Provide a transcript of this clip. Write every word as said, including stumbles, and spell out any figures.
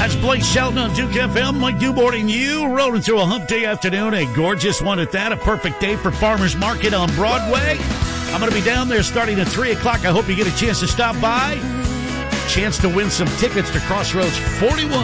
That's Blake Shelton on Duke F M. Mike Dubort and you rolling through a hump day afternoon. A gorgeous one at that. A perfect day for Farmers Market on Broadway. I'm going to be down there starting at three o'clock. I hope you get a chance to stop by. Chance to win some tickets to Crossroads forty-one.